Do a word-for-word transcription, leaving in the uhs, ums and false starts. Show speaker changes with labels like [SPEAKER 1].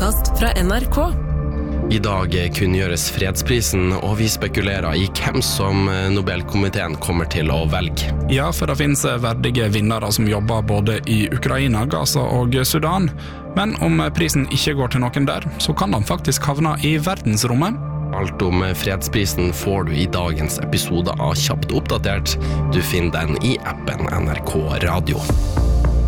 [SPEAKER 1] podcast fra N R K.
[SPEAKER 2] I dag kunngjøres fredsprisen, og vi spekulerer i hvem som Nobelkomiteen kommer til å velge.
[SPEAKER 3] Ja, for det finnes verdige vinnere som jobber både i Ukraina, Gaza og Sudan. Men om prisen ikke går til noen der, så kan den faktisk havne i verdensrommet.
[SPEAKER 2] Alt om fredsprisen får du i dagens episode av Kjapt oppdatert. Du finner den i appen N R K Radio.